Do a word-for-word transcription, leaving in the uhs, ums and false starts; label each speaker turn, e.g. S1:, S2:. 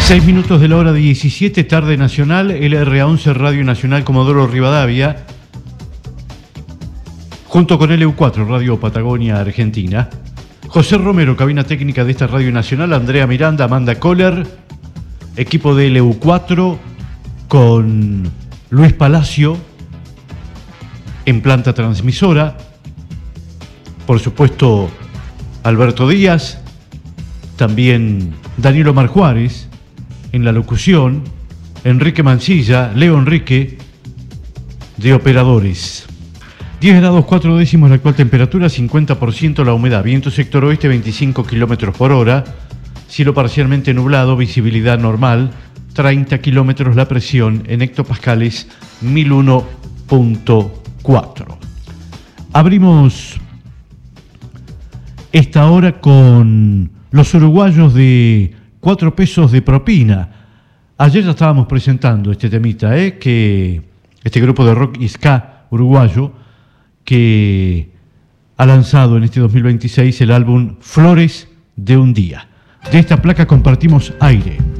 S1: Seis minutos de la hora diecisiete, tarde nacional, L R A once Radio Nacional Comodoro Rivadavia, junto con L U cuatro Radio Patagonia Argentina. José Romero, cabina técnica de esta Radio Nacional, Andrea Miranda, Amanda Kohler, equipo de L U cuatro con Luis Palacio en planta transmisora, por supuesto Alberto Díaz, también Daniel Omar Juárez en la locución, Enrique Mancilla, Leo Enrique de operadores. diez grados cuatro décimos la actual temperatura, cincuenta por ciento la humedad, viento sector oeste veinticinco kilómetros por hora, cielo parcialmente nublado, visibilidad normal, treinta kilómetros la presión en hectopascales mil uno punto cuatro. Abrimos esta hora con los uruguayos de cuatro pesos de propina. Ayer ya estábamos presentando este temita, ¿eh? que este grupo de rock y ska uruguayo que ha lanzado en este dos mil veintiséis el álbum Flores de un Día. De esta placa compartimos aire.